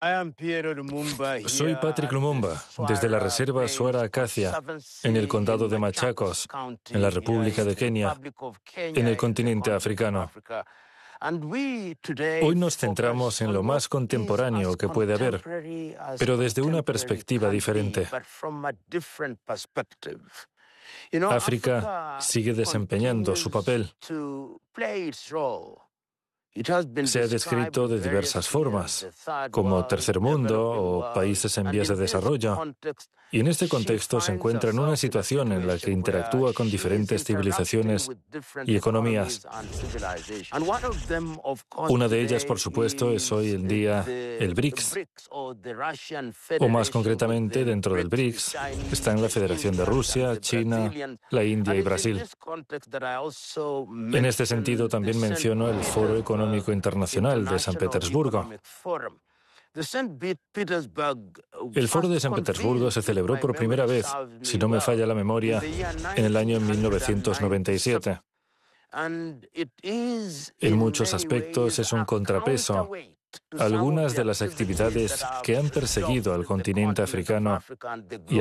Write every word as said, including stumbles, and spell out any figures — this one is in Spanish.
Soy Patrick Lumumba, desde la Reserva Swara Acacia, en el condado de Machakos, en la República de Kenia, en el continente africano. Hoy nos centramos en lo más contemporáneo que puede haber, pero desde una perspectiva diferente. África sigue desempeñando su papel. Se ha descrito de diversas formas, como tercer mundo o países en vías de desarrollo, y en este contexto se encuentra en una situación en la que interactúa con diferentes civilizaciones y economías. Una de ellas, por supuesto, es hoy en día el BRICS, o más concretamente, dentro del BRICS están la Federación de Rusia, China, la India y Brasil. En este sentido, también menciono el Foro Económico Internacional de San Petersburgo. El Foro de San Petersburgo se celebró por primera vez, si no me falla la memoria, en el año mil novecientos noventa y siete. En muchos aspectos es un contrapeso a algunas de las actividades que han perseguido al continente africano y